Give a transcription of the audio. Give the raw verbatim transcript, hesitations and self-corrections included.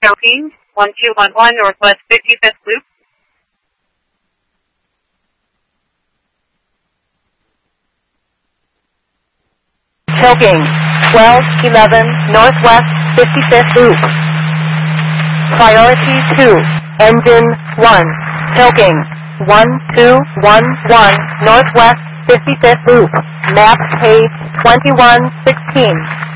Choking, one two one one Northwest fifty-fifth Loop. Choking, twelve eleven Northwest fifty-fifth Loop. Priority two, engine one. Choking, one two one one Northwest fifty-fifth Loop. Map page twenty-one sixteen.